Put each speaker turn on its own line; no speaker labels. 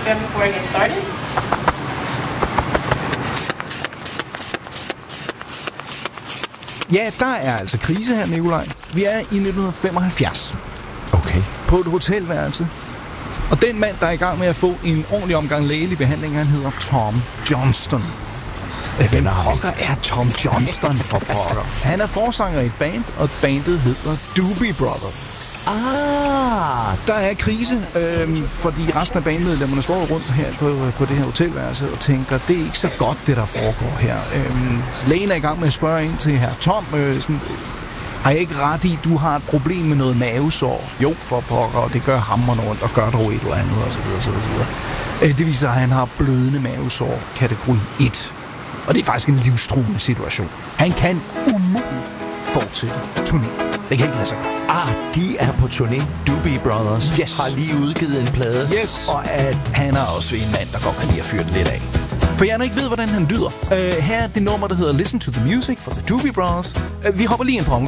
before I get started?
Ja, der er altså krise her, Nikolaj. Vi er i 1975.
Okay.
På et hotelværelse. Og den mand, der er i gang med at få en ordentlig omgang lægelig behandling, han hedder Tom Johnston. Hvem pokker er Tom Johnston for pokker? Han er forsanger i et band, og bandet hedder Doobie Brothers. Der er krise, fordi resten af bandmedlemmerne står rundt her på det her hotelværelse og tænker, det er ikke så godt, det der foregår her. Lægen er i gang med at spørge ind til her Tom, har jeg ikke ret i, du har et problem med noget mavesår? Jo, for pokker, og det gør hammerne rundt, og gør dog et eller andet, osv. Det viser, at han har blødende mavesår, kategori 1. Og det er faktisk en livstruende situation. Han kan umuligt fortsætte turnéen. Det kan ikke lade sig gøre.
De er på turné. Doobie Brothers har lige udgivet en plade.
Yes.
Og at
han er også en mand, der godt kan lide at fyre den lidt af. For jeg ikke ved, hvordan han lyder. Her er det nummer, der hedder Listen to the Music for the Doobie Brothers. Vi hopper lige ind på